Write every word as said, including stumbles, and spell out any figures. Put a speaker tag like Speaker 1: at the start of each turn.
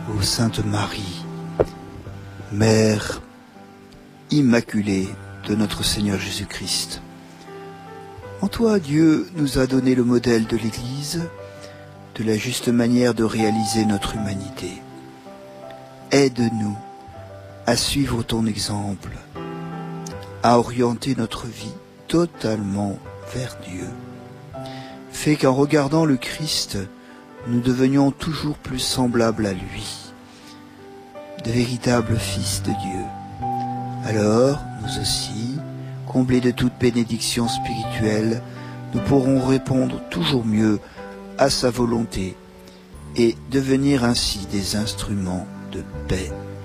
Speaker 1: ô Sainte Marie, Mère immaculée de notre Seigneur Jésus-Christ. En toi, Dieu nous a donné le modèle de l'Église, de la juste manière de réaliser notre humanité. Aide-nous à suivre ton exemple, à orienter notre vie totalement vers Dieu. Fais qu'en regardant le Christ, nous devenions toujours plus semblables à lui, de véritables fils de Dieu. Alors, nous aussi, comblés de toute bénédiction spirituelle, nous pourrons répondre toujours mieux à sa volonté et devenir ainsi des instruments de paix.